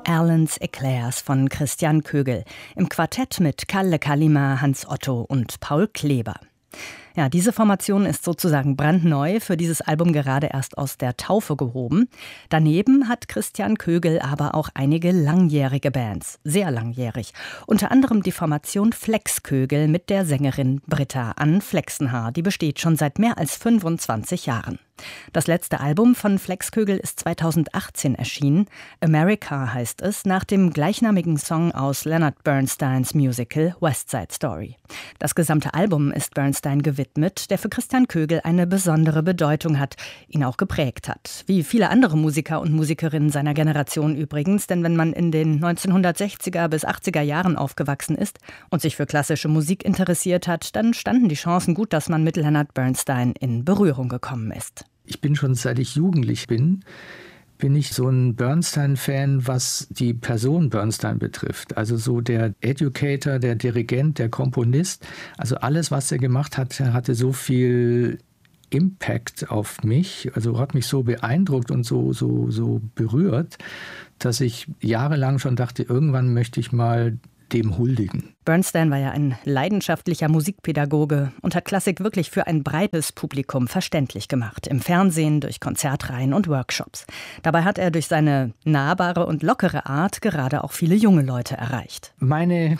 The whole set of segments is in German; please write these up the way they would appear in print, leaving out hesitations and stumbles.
Alan's Eclairs von Christian Kögel im Quartett mit Kalle Kallima, Hans Otto und Paul Kleber. Ja, diese Formation ist sozusagen brandneu, für dieses Album gerade erst aus der Taufe gehoben. Daneben hat Christian Kögel aber auch einige langjährige Bands, sehr langjährig. Unter anderem die Formation Flex Kögel mit der Sängerin Britta Ann Flexenhaar, die besteht schon seit mehr als 25 Jahren. Das letzte Album von Flex Kögel ist 2018 erschienen. America heißt es, nach dem gleichnamigen Song aus Leonard Bernsteins Musical West Side Story. Das gesamte Album ist Bernstein gewidmet, der für Christian Kögel eine besondere Bedeutung hat, ihn auch geprägt hat. Wie viele andere Musiker und Musikerinnen seiner Generation übrigens, denn wenn man in den 1960er bis 80er Jahren aufgewachsen ist und sich für klassische Musik interessiert hat, dann standen die Chancen gut, dass man mit Leonard Bernstein in Berührung gekommen ist. Ich bin schon, seit ich jugendlich bin ich so ein Bernstein-Fan, was die Person Bernstein betrifft. Also so der Educator, der Dirigent, der Komponist. Also alles, was er gemacht hat, hatte so viel Impact auf mich. Also hat mich so beeindruckt und so berührt, dass ich jahrelang schon dachte, irgendwann möchte ich mal dem huldigen. Bernstein war ja ein leidenschaftlicher Musikpädagoge und hat Klassik wirklich für ein breites Publikum verständlich gemacht. Im Fernsehen, durch Konzertreihen und Workshops. Dabei hat er durch seine nahbare und lockere Art gerade auch viele junge Leute erreicht. Meine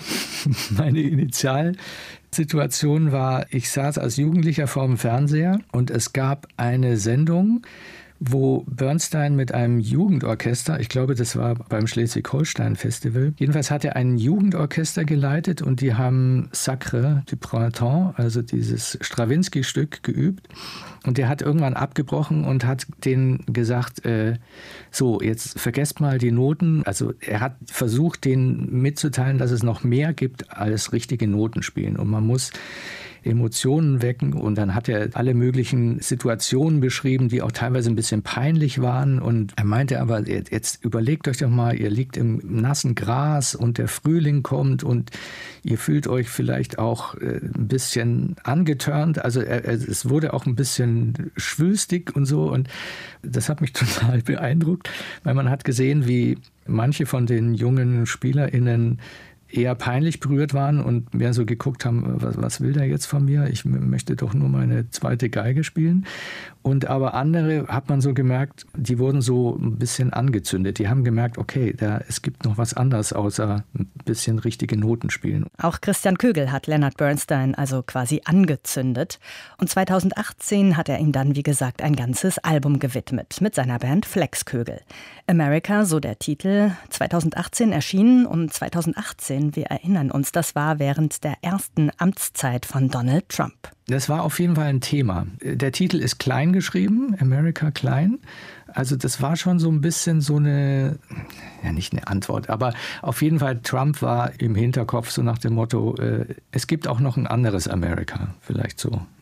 Initialsituation war, ich saß als Jugendlicher vor dem Fernseher und es gab eine Sendung, wo Bernstein mit einem Jugendorchester, ich glaube, das war beim Schleswig-Holstein-Festival, jedenfalls hat er ein Jugendorchester geleitet und die haben Sacre du Printemps, also dieses Strawinsky-Stück, geübt. Und der hat irgendwann abgebrochen und hat denen gesagt, so, jetzt vergesst mal die Noten. Also er hat versucht, denen mitzuteilen, dass es noch mehr gibt als richtige Noten spielen. Und man muss Emotionen wecken, und dann hat er alle möglichen Situationen beschrieben, die auch teilweise ein bisschen peinlich waren, und er meinte aber, jetzt überlegt euch doch mal, ihr liegt im nassen Gras und der Frühling kommt und ihr fühlt euch vielleicht auch ein bisschen angetörnt, also es wurde auch ein bisschen schwülstig und so, und das hat mich total beeindruckt, weil man hat gesehen, wie manche von den jungen SpielerInnen eher peinlich berührt waren und mehr so geguckt haben, was will der jetzt von mir? Ich möchte doch nur meine zweite Geige spielen. Und aber andere hat man so gemerkt, die wurden so ein bisschen angezündet. Die haben gemerkt, okay, es gibt noch was anderes außer ein bisschen richtige Noten spielen. Auch Christian Kögel hat Leonard Bernstein also quasi angezündet. Und 2018 hat er ihm dann, wie gesagt, ein ganzes Album gewidmet mit seiner Band Flex Kögel. America, so der Titel, 2018 erschienen, und 2018, wir erinnern uns, das war während der ersten Amtszeit von Donald Trump. Das war auf jeden Fall ein Thema. Der Titel ist klein geschrieben, America klein. Also das war schon so ein bisschen so eine, ja nicht eine Antwort, aber auf jeden Fall Trump war im Hinterkopf so nach dem Motto, es gibt auch noch ein anderes America, vielleicht so.